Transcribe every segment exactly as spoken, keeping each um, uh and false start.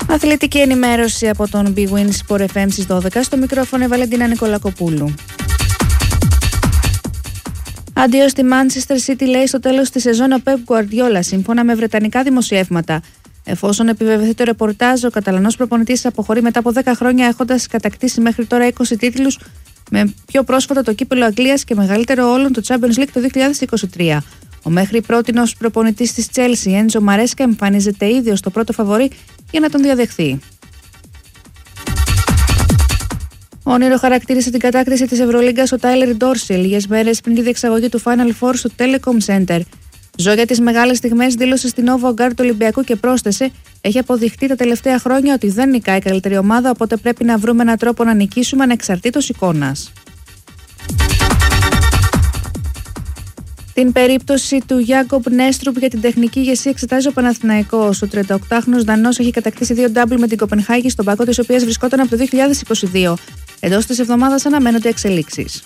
Αθλητική ενημέρωση από τον Big Win Sport εφ εμ στις δώδεκα. Στο μικρόφωνο η Βαλεντίνα Νικολακοπούλου. Αντίο στη Manchester City, λέει στο τέλος της σεζόν ο Pep Guardiola, σύμφωνα με βρετανικά δημοσιεύματα. Εφόσον επιβεβαιωθεί το ρεπορτάζ, ο Καταλανός προπονητής αποχωρεί μετά από δέκα χρόνια, έχοντας κατακτήσει μέχρι τώρα είκοσι τίτλους, με πιο πρόσφατα το κύπελλο Αγγλίας και μεγαλύτερο όλων το Champions League το δύο χιλιάδες είκοσι τρία. Ο μέχρι πρότινος προπονητής της Chelsea, Έντζο Μαρέσκα, εμφανίζεται ήδη ως το πρώτο φαβορί για να τον διαδεχθεί. Όνειρο χαρακτήρισε την κατάκτηση της Ευρωλίγκας ο Τάιλερ Ντόρσι λίγες μέρες πριν τη διεξαγωγή του Final Four στο Telecom Center. Ζω για τις μεγάλες στιγμές, δήλωσε στην Novo Ogar του Ολυμπιακού και πρόσθεσε: έχει αποδειχτεί τα τελευταία χρόνια ότι δεν νικάει η καλύτερη ομάδα, οπότε πρέπει να βρούμε έναν τρόπο να νικήσουμε ανεξαρτήτως εικόνας. Την περίπτωση του Γιάκοπ Νέστρουπ για την τεχνική ηγεσία εξετάζει ο Παναθηναϊκός. Ο τριανταοκτάχρονος Δανός έχει κατακτήσει δύο ντάμπλ με την Κοπενχάγη, στον πάγκο της οποίας βρισκόταν από το δύο χιλιάδες είκοσι δύο. Εντός της εβδομάδας αναμένονται εξελίξεις.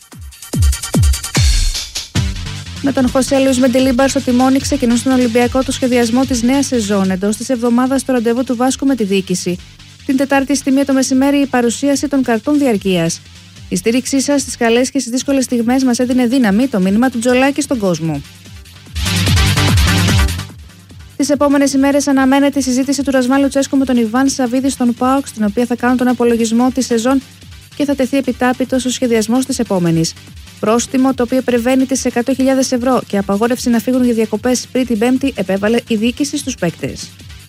Με τον Χωσέ Λουίς Μεντιλίμπαρ στο τιμόνι ξεκινούν στον Ολυμπιακό το σχεδιασμό της νέας σεζόν. Εντός της εβδομάδας το ραντεβού του Βάσκου με τη διοίκηση. Την Τετάρτη στη μία το μεσημέρι η παρουσίαση των καρτών διαρκείας. Η στήριξή σας στις καλές και στις δύσκολες στιγμές μας έδινε δύναμη, το μήνυμα του Τζολάκη στον κόσμο. Τις επόμενες ημέρες αναμένεται η συζήτηση του Ρασβάν Λουτσέσκου με τον Ιβάν Σαββίδη στον ΠΑΟΚ, στην οποία θα κάνουν τον απολογισμό της σεζόν και θα τεθεί επιτάπητος ο σχεδιασμός της επόμενης. Πρόστιμο, το οποίο υπερβαίνει τις εκατό χιλιάδες ευρώ, και απαγόρευση να φύγουν για διακοπές πριν την Πέμπτη επέβαλε η διοίκηση στους παίκτες.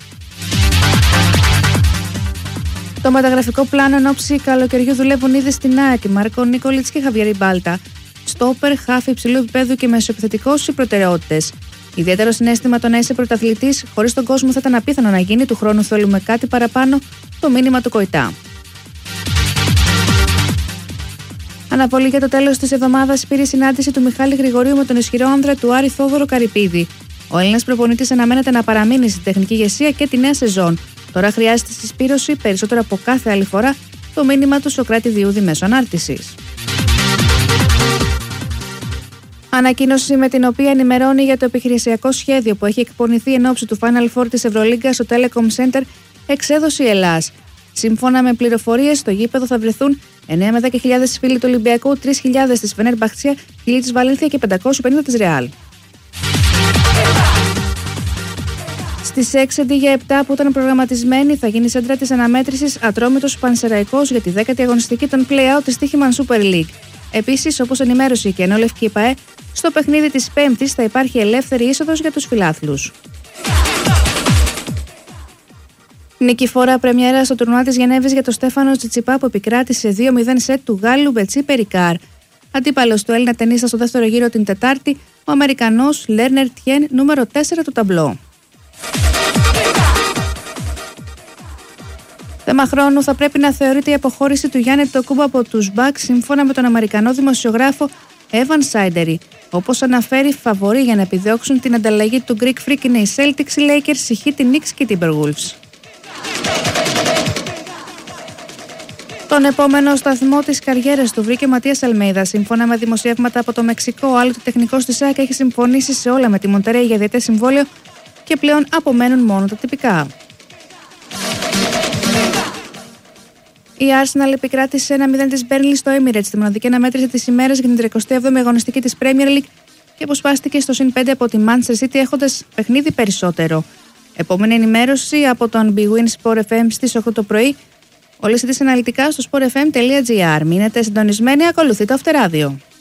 Το μεταγραφικό πλάνο εν ώψη καλοκαιριού δουλεύουν ήδη στην ΑΕΚ, Μάρκο Νίκολιτς και Χαβιέρη Μπάλτα. Στόπερ, χάφ υψηλού επίπεδου και μεσοεπιθετικός οι προτεραιότητες. Ιδιαίτερο συναίσθημα το να είσαι πρωταθλητής, χωρίς τον κόσμο θα ήταν απίθανο να γίνει, του χρόνου θέλουμε κάτι παραπάνω, το μήνυμα του Κοϊτά. Αναβολή για το τέλος της εβδομάδας πήρε η συνάντηση του Μιχάλη Γρηγορίου με τον ισχυρό άνδρα του Άρη Θόδωρο Καρυπίδη. Ο Έλληνας προπονητής αναμένεται να παραμείνει στην τεχνική ηγεσία και τη νέα σεζόν. Τώρα χρειάζεται συσπήρωση περισσότερο από κάθε άλλη φορά, το μήνυμα του Σοκράτη Διούδη μέσω ανάρτησης. Ανακοίνωση με την οποία ενημερώνει για το επιχειρησιακό σχέδιο που έχει εκπονηθεί εν ώψη του Final Four της Ευρωλίγκας στο Telecom Center εξέδωσε η Ελλάς. Σύμφωνα με πληροφορίες, στο γήπεδο θα βρεθούν εννέα με δέκα χιλιάδες φίλοι του Ολυμπιακού, τρεις χιλιάδες της Φενέρμπαχτσια, χίλιοι της Βαλένθια και πεντακόσιοι πενήντα της Ρεάλ. Στις έξι αντί για επτά που ήταν προγραμματισμένη, θα γίνει σέντρα της αναμέτρησης Ατρόμητος Πανσεραϊκός για τη δέκατη αγωνιστική των play-out της Τύχημαν Super League. Επίσης, όπως ενημέρωσε η Κενόλευκη ΠΑΕ, στο παιχνίδι της Πέμπτης θα υπάρχει ελεύθερη είσοδος για τους φιλάθλους. Νικηφόρα πρεμιέρα στο τουρνουά της Γενέβης για τον Στέφανο Τσιτσιπά, που επικράτησε δύο μηδέν σετ του Γάλλου Μπετσί Περικάρ. Αντίπαλος του Έλληνα τενίστα στο δεύτερο γύρο την Τετάρτη, ο Αμερικανός Λέρνερ Τιέν, νούμερο τέσσερα του ταμπλό. Θέμα χρόνου θα πρέπει να θεωρείται η αποχώρηση του Γιάννη Τοκούμπο από τους Bucks, σύμφωνα με τον Αμερικανό δημοσιογράφο Evan Σάιντερι. Όπως αναφέρει, φαβορί για να επιδιώξουν την ανταλλαγή του Greek Freak είναι οι Celtics, οι Lakers, οι Heat, οι Knicks και οι Timberwolves. Τον επόμενο σταθμό της καριέρας του βρήκε ο Ματίας Αλμέιδα. Σύμφωνα με δημοσιεύματα από το Μεξικό, ο άλλοτε τεχνικός της ΑΕΚ έχει συμφωνήσει σε όλα με τη Μοντερέι για διετές συμβόλαιο και πλέον απομένουν μόνο τα τυπικά. Η Arsenal επικράτησε ένα μηδέν της Burnley στο Emirates, τη μοναδική αναμέτρηση της ημέρας για την τρидцаτη έβδομη αγωνιστική της Premier League, και αποσπάστηκε στο συν πέντε από τη Manchester City, έχοντας παιχνίδι περισσότερο. Επόμενη ενημέρωση από τον Big Win Sport εφ εμ στις οκτώ το πρωί. Όλες τις αναλυτικά στο sport f m τελεία g r. Μείνετε συντονισμένοι, ακολουθεί το Αυτεράδιο.